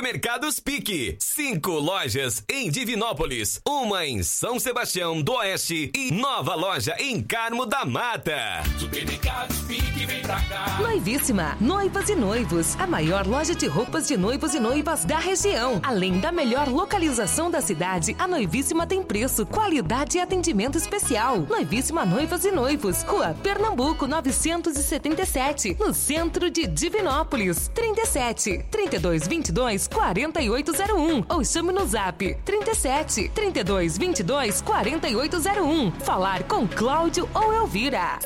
Supermercados Pique. 5 lojas em Divinópolis, uma em São Sebastião do Oeste e nova loja em Carmo da Mata. Supermercados Pique, vem pra cá. Noivíssima, noivas e noivos, a maior loja de roupas de noivos e noivas da região. Além da melhor localização da cidade, a Noivíssima tem preço, qualidade e atendimento especial. Noivíssima Noivas e Noivos, Rua Pernambuco 977, no centro de Divinópolis. 37 32 22 4801 ou chame no zap 37 32 22 4801. Falar com Cláudio ou Elvira.